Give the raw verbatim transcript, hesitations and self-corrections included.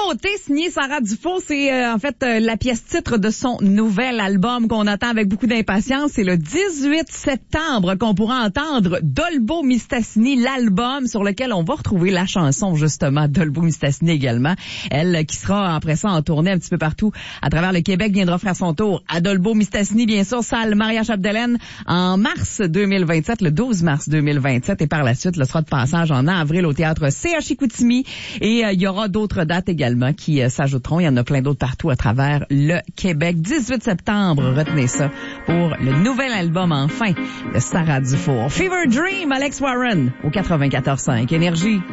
Nouveauté signée Sarah Dufault, c'est euh, en fait euh, la pièce titre de son nouvel album qu'on attend avec beaucoup d'impatience. C'est le dix-huit septembre qu'on pourra entendre Dolbo Mistassini, l'album sur lequel on va retrouver la chanson justement Dolbo Mistassini également. Elle qui sera après ça en tournée un petit peu partout à travers le Québec viendra faire son tour à Dolbo Mistassini, bien sûr, salle Maria-Chapdelaine en mars deux mille vingt-sept, le douze mars deux mille vingt-sept, et par la suite, le sera de passage en avril au théâtre C H I Chicoutimi, et il euh, y aura d'autres dates également qui euh, s'ajouteront. Il y en a plein d'autres partout à travers le Québec. dix-huit septembre, retenez ça, pour le nouvel album enfin de Sarah Dufour. Fever Dream, Alex Warren, au quatre-vingt-quatorze cinq Énergie.